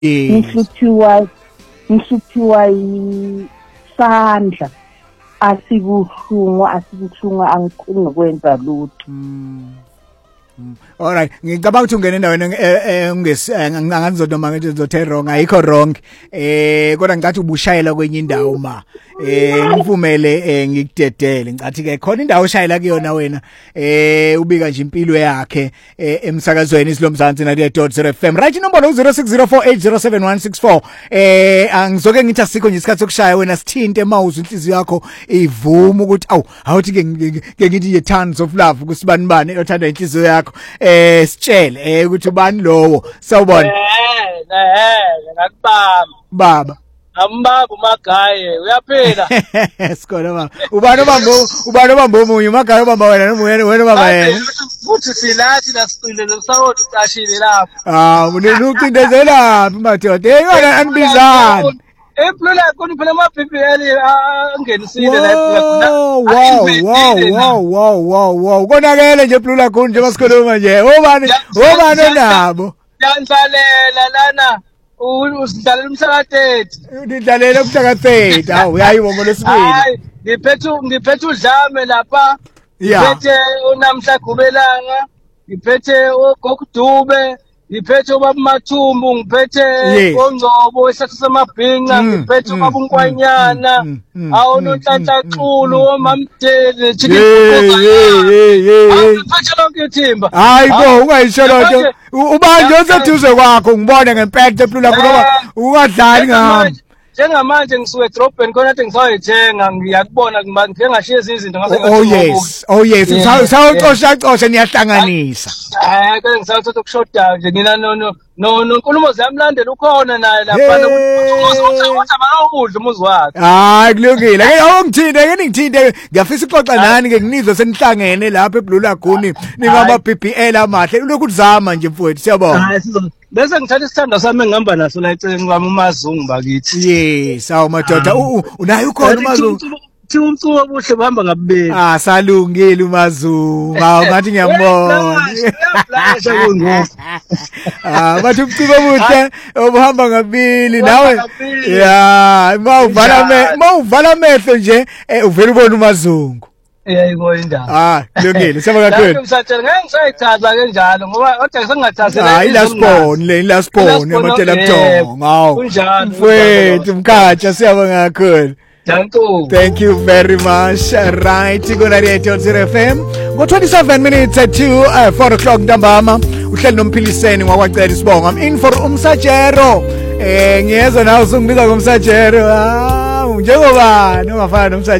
ngihluthiwa isandla asibuhlungu angikhulu ngokwenza lutho. Alright, ngicabanga ukuthi ungene endaweni angizodoma ngithi ngizothe wrong, ayikho wrong. Kodwa ngicathi ubushayela kwenye indawo ma. Ngivumele ngikudedele. Ngicathi ke khona indawo oshayela kuyona wena. Ubika nje impilo yakhe emsakazweni isilomzansi 98.0 FM. Right number 0604807164. Angizoke ngithi asikho nje isikhathi sokushaya wena sithinte mawuzwe inhliziyo yakho ivuma ukuthi awuthi ke ngithi ye tons of love kusibani othanda inhliziyo yakho. Sitshele ukuthi ubani lowo sawubona ngakubamba baba ambaba umagaye uyaphila sikona baba ubani obamba omunye umagaye obamba wena baba yena futhi silathi lasicile lomsawoti ucashile lapho unocindezelaphi madoda yona anibizana Eplula kuni phela ama BBL angenisile la wow konakele nje eplula kuni nje basikhuluma nje obani nabo yandlalela lana usidlalela umhlaka 30 udlalela umhlaka 30 hawu uyayibonga lesibili hayi ngiphethe udlame lapha ngiphethe unamhla gubelanga ngiphethe ogokudube ngiphethe ubaba Mathumbu ngiphethe ongcobo esathu samabhinqa ngiphethe ubaba uNkwanyana awunonhlanhla-xulu omamdele ngiphethe lonke ithimba hayi bo ungayisho lonto ubanje oseduze kwakho ngibone ngempethe eplula ngoba ungadlali ngami njengamanje ngisuke edrobheni khona kade ngisayithenga ngiyakubona ngike ngashiya izinto ngase yes sawucosha niyahlanganisa hayi ke ngisawuthatha ukushoda nje ngina nonkulumo ziyamlandela ukhona naye lapha ukuthi abawudla umuzi wakhe hayi kulungile ke awungithinde ngithinde ngiyafisa ixoxa nani ke nginizwe senihlangene lapha eBlue Lagoon ningama BBL amahle ulokhu uzama nje mfowethu siyabona bese ngithatha isithando sami engihamba naso la eceleni kwami uMazungu bakithi yes awu madoda unayo ukhona uMazungu umculo obuhle bahamba ngabubeli salungile uMazungu ngathi ngiyambona bathi umculo obuhle obuhamba ngabili nawe mawuvala amehlo nje uvela ubona uMazungu indaba kulungile siyabonga kakhulu ngimsatshela ngeke ngisayichaza ke njalo ngoba kodwa sengingathazela ilasibone amatela buthongo hawo mfowethu mkhatsha siyabonga kakhulu thank you very much right ku 98.0 FM ngo 27 minutes to 4 o'clock ntambama uhleli nomphiliseni ngwakwacela isibongo I'm in for umsajero ngiyeza nawe usungibiza ngomsajero njengobani ungafana nomsajero